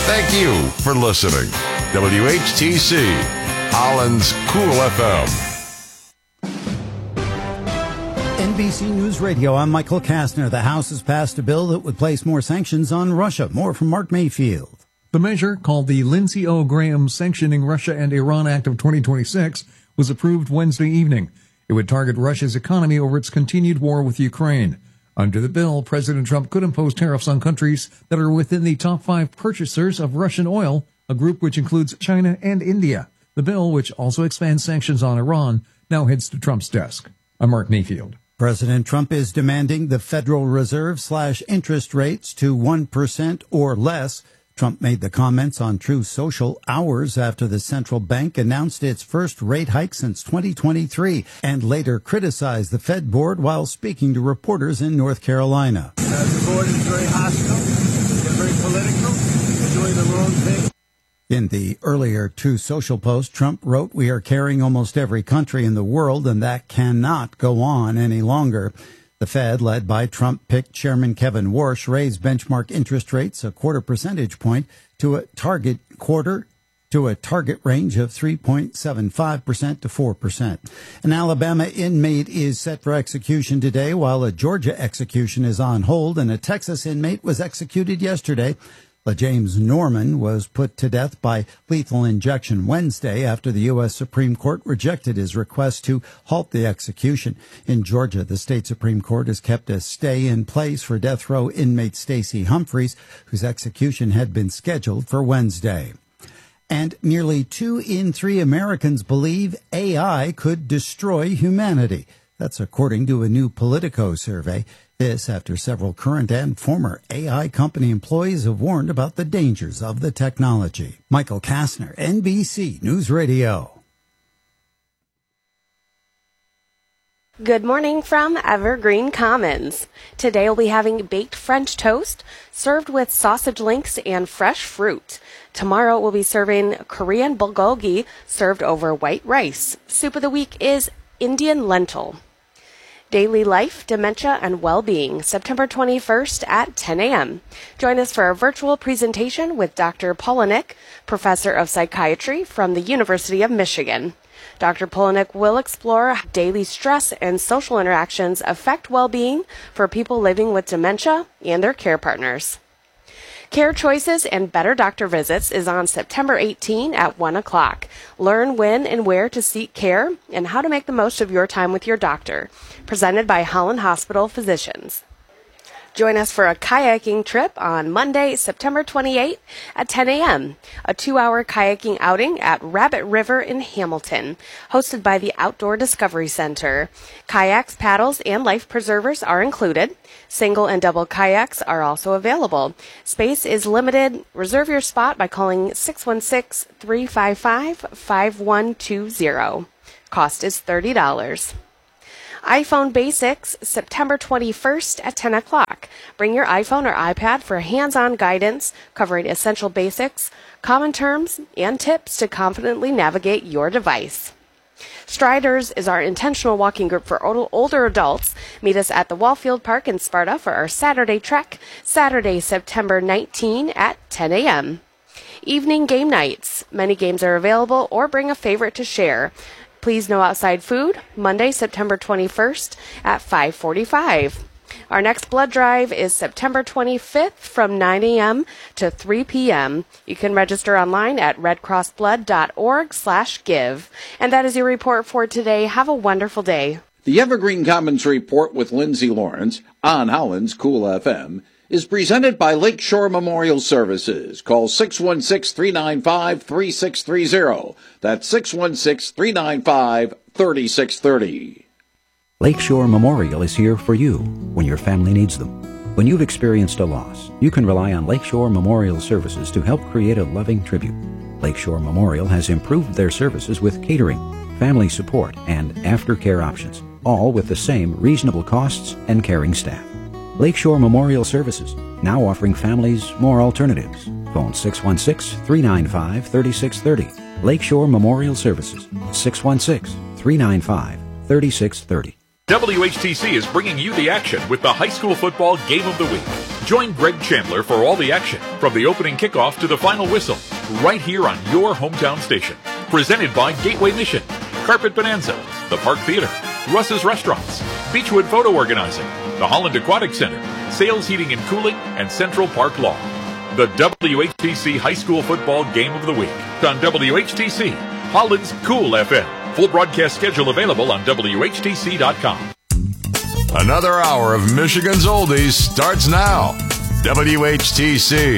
Thank you for listening. WHTC, Holland's Cool FM. NBC News Radio, I'm Michael Kastner. The House has passed a bill that would place more sanctions on Russia. More from Mark Mayfield. The measure, called the Lindsey O. Graham Sanctioning Russia and Iran Act of 2026, was approved Wednesday evening. It would target Russia's economy over its continued war with Ukraine. Under the bill, President Trump could impose tariffs on countries that are within the top 5 purchasers of Russian oil, a group which includes China and India. The bill, which also expands sanctions on Iran, now heads to Trump's desk. I'm Mark Mayfield. President Trump is demanding the Federal Reserve slash interest rates to 1% or less. Trump made the comments on Truth Social hours after the central bank announced its first rate hike since 2023 and later criticized the Fed board while speaking to reporters in North Carolina. The board is very hostile, they're very political, they're doing the wrong thing. In the earlier Truth Social post, Trump wrote, "We are carrying almost every country in the world, and that cannot go on any longer." The Fed, led by Trump-picked Chairman Kevin Warsh, raised benchmark interest rates a quarter percentage point to a target range of 3.75% to 4%. An Alabama inmate is set for execution today, while a Georgia execution is on hold, and a Texas inmate was executed yesterday. James Norman was put to death by lethal injection Wednesday after the U.S. Supreme Court rejected his request to halt the execution. In Georgia, the state Supreme Court has kept a stay in place for death row inmate Stacey Humphreys, whose execution had been scheduled for Wednesday. And nearly 2 in 3 Americans believe AI could destroy humanity. That's according to a new Politico survey. This after several current and former AI company employees have warned about the dangers of the technology. Michael Kastner, NBC News Radio. Good morning from Evergreen Commons. Today we'll be having baked French toast served with sausage links and fresh fruit. Tomorrow we'll be serving Korean bulgogi served over white rice. Soup of the week is Indian lentil. Daily Life, Dementia, and Well-Being, September 21st at 10 a.m. Join us for a virtual presentation with Dr. Polinick, Professor of Psychiatry from the University of Michigan. Dr. Polinick will explore how daily stress and social interactions affect well-being for people living with dementia and their care partners. Care Choices and Better Doctor Visits is on September 18 at 1 o'clock. Learn when and where to seek care and how to make the most of your time with your doctor. Presented by Holland Hospital Physicians. Join us for a kayaking trip on Monday, September 28th at 10 a.m. A 2-hour kayaking outing at Rabbit River in Hamilton, hosted by the Outdoor Discovery Center. Kayaks, paddles, and life preservers are included. Single and double kayaks are also available. Space is limited. Reserve your spot by calling 616-355-5120. Cost is $30. iPhone Basics, September 21st at 10 o'clock. Bring your iPhone or iPad for hands-on guidance covering essential basics, common terms, and tips to confidently navigate your device. Striders is our intentional walking group for older adults. Meet us at the Wallfield Park in Sparta for our Saturday trek, Saturday, September 19 at 10 a.m. Evening game nights. Many games are available, or bring a favorite to share. Please no outside food, Monday, September 21st at 5:45. Our next blood drive is September 25th from 9 a.m. to 3 p.m. You can register online at redcrossblood.org/give. And that is your report for today. Have a wonderful day. The Evergreen Commons Report with Lindsay Lawrence on Holland's Cool FM is presented by Lakeshore Memorial Services. Call 616-395-3630. That's 616-395-3630. Lakeshore Memorial is here for you when your family needs them. When you've experienced a loss, you can rely on Lakeshore Memorial Services to help create a loving tribute. Lakeshore Memorial has improved their services with catering, family support, and aftercare options, all with the same reasonable costs and caring staff. Lakeshore Memorial Services, now offering families more alternatives. Phone 616-395-3630. Lakeshore Memorial Services, 616-395-3630. WHTC is bringing you the action with the high school football game of the week. Join Greg Chandler for all the action, from the opening kickoff to the final whistle, right here on your hometown station. Presented by Gateway Mission, Carpet Bonanza, the Park Theater, Russ's Restaurants, Beechwood Photo Organizing, the Holland Aquatic Center, Sales Heating and Cooling, and Central Park Law. The WHTC High School Football Game of the Week on WHTC, Holland's Cool FM. Full broadcast schedule available on WHTC.com. Another hour of Michigan's Oldies starts now. WHTC.